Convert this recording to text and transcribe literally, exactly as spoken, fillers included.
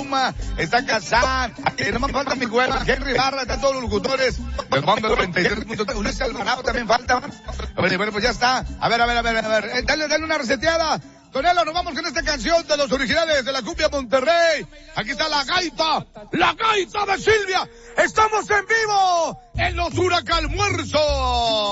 Maluma, está Kazán, y no me falta mi güey, Henry Barra, están todos los locutores. Les mando noventa y tres punto tres. Ulises Alvarado también falta. Bueno, bueno, pues ya está. A ver, a ver, a ver, a ver. Eh, dale, dale una reseteada. Tonelo, nos vamos con esta canción de los originales de la cumbia Monterrey. Aquí está la gaita, la gaita de Silvia. Estamos en vivo en los Huracán Almuerzo.